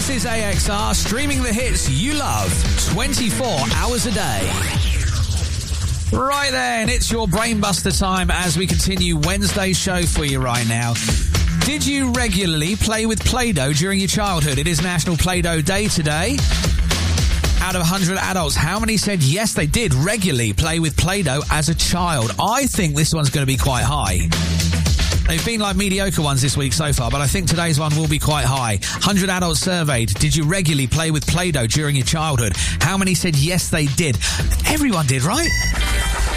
This is AXR, streaming the hits you love 24 hours a day. Right then, it's your Brainbuster time as we continue Wednesday's show for you right now. Did you regularly play with Play-Doh during your childhood? It is National Play-Doh Day today. Out of 100 adults, how many said yes, they did regularly play with Play-Doh as a child? I think this one's going to be quite high. They've been like mediocre ones this week so far, but I think today's one will be quite high. 100 adults surveyed. Did you regularly play with Play-Doh during your childhood? How many said yes, they did? Everyone did, right?